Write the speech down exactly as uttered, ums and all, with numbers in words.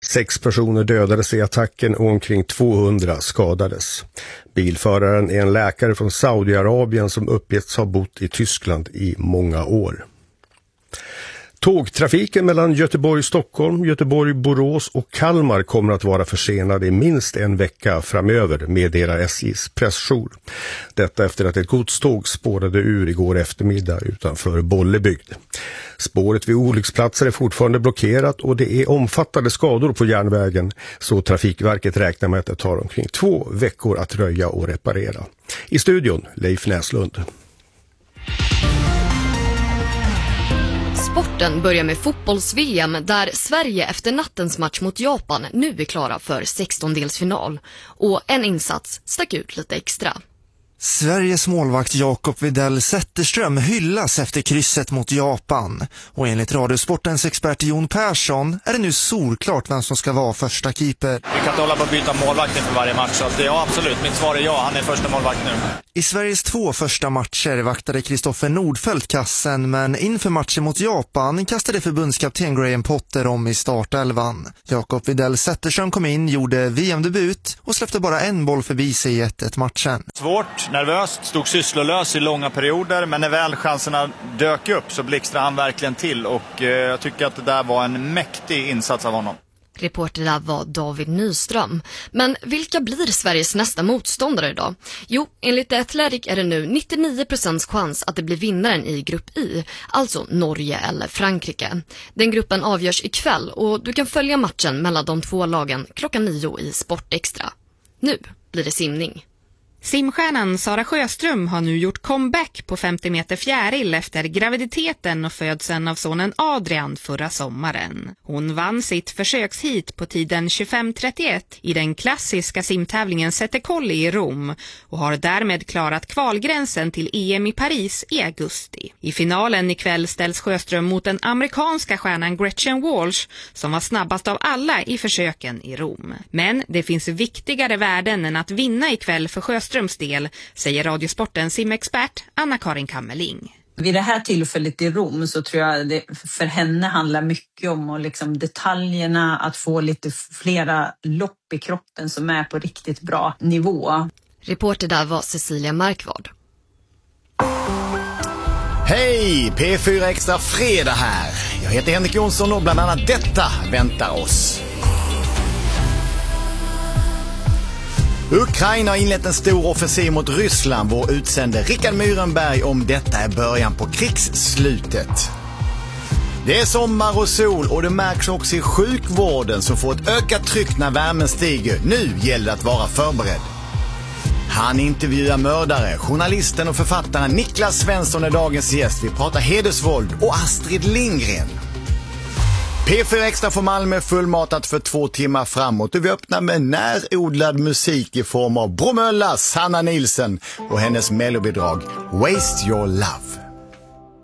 Sex personer dödades i attacken och omkring tvåhundra skadades. Bilföraren är en läkare från Saudiarabien som uppgetts ha bott i Tyskland i många år. Tågtrafiken mellan Göteborg-Stockholm, Göteborg-Borås och Kalmar kommer att vara försenad i minst en vecka framöver, meddelar S J:s pressjour. Detta efter att ett godståg spårade ur igår eftermiddag utanför Bollebygd. Spåret vid olycksplatser är fortfarande blockerat och det är omfattande skador på järnvägen, så Trafikverket räknar med att det tar omkring två veckor att röja och reparera. I studion, Leif Näslund. Sporten börjar med fotbolls-V M där Sverige efter nattens match mot Japan nu är klara för sextondelsfinal. Och en insats stack ut lite extra. Sveriges målvakt Jakob Widell Zetterström hyllas efter krysset mot Japan. Och enligt Radiosportens expert Jon Persson är det nu solklart vem som ska vara första keeper. Vi kan inte hålla på att byta målvakt inför varje match, så att ja, absolut. Mitt svar är ja, han är första målvakt nu. I Sveriges två första matcher vaktade Kristoffer Nordfeldt kassen, men inför matchen mot Japan kastade förbundskapten Graham Potter om i startelvan. Jakob Widell Zetterström kom in, gjorde V M-debut och släppte bara en boll förbi sig i ett ett matchen. Svårt, nervöst, stod sysslolös i långa perioder, men när väl chanserna dök upp så blixtrade han verkligen till och eh, jag tycker att det där var en mäktig insats av honom. Reporter där var David Nyström. Men vilka blir Sveriges nästa motståndare idag? Jo, enligt The Athletic är det nu nittionio procent chans att det blir vinnaren i grupp I, alltså Norge eller Frankrike. Den gruppen avgörs ikväll och du kan följa matchen mellan de två lagen klockan nio i Sportextra. Nu blir det simning. Simstjärnan Sara Sjöström har nu gjort comeback på femtio meter fjäril efter graviditeten och födseln av sonen Adrian förra sommaren. Hon vann sitt försökshit på tiden tjugofem trettioett i den klassiska simtävlingen Sette Colli i Rom och har därmed klarat kvalgränsen till E M i Paris i augusti. I finalen ikväll ställs Sjöström mot den amerikanska stjärnan Gretchen Walsh som var snabbast av alla i försöken i Rom. Men det finns viktigare värden än att vinna ikväll för Sjöström del, säger Radiosportens simexpert Anna-Karin Kammerling. Vid det här tillfället i Rom så tror jag det för henne handlar mycket om och liksom detaljerna, att få lite flera lopp i kroppen som är på riktigt bra nivå. Reporter där var Cecilia Markvard. Hej, P fyra Extra fredag här. Jag heter Henrik Jonsson och bland annat detta väntar oss. Ukraina har inlett en stor offensiv mot Ryssland. Vår utsände Rickard Myrenberg om detta är början på krigsslutet. Det är sommar och sol och det märks också i sjukvården som får ett ökat tryck när värmen stiger. Nu gäller det att vara förberedd. Han intervjuar mördare, journalisten och författaren Niklas Svensson är dagens gäst. Vi pratar hedersvåld och Astrid Lindgren. P fyra Extra för Malmö fullmatat för två timmar framåt och vi öppnar med närodlad musik i form av Bromölla, Sanna Nilsen och hennes mellobidrag Waste Your Love.